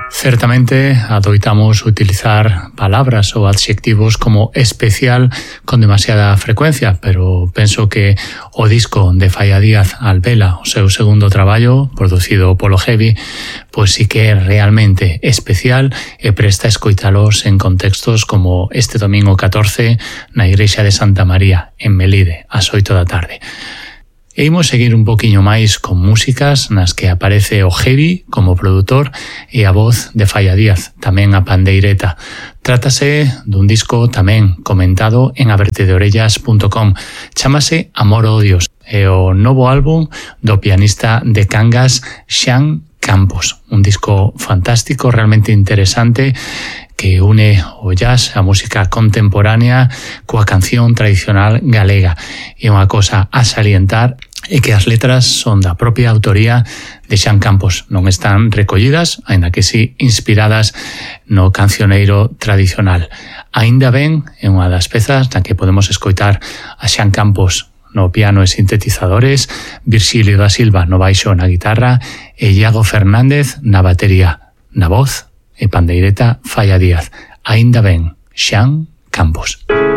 Certamente adoitamos utilizar palabras ou adxectivos como especial con demasiada frecuencia, pero penso que o disco de Falla Díaz Albela, o seu segundo traballo, producido polo Heavy, pois sí que é realmente especial e presta escoitalos en contextos como este domingo 14 na Igrexa de Santa María, en Melide, ás 8 da tarde. E imos seguir un poquinho máis con músicas nas que aparece o Heavy como produtor e a voz de Falla Díaz, tamén a pandeireta. Trátase dun disco tamén comentado en abertedeorellas.com. Chámase Amor Odios, e o novo álbum do pianista de Cangas, Xan Campos. Un disco fantástico, realmente interesante, que une o jazz, a música contemporánea coa canción tradicional galega. E unha cosa a salientar é que as letras son da propia autoría de Xan Campos. Non están recollidas, aínda que sí inspiradas no cancioneiro tradicional. Aínda ben é unha das pezas na que podemos escoitar a Xan Campos no piano e sintetizadores, Virxilio da Silva no baixo e na guitarra e Iago Fernández na batería. Na voz e pandeireta Falla Díaz. Aínda ben, Xan Campos.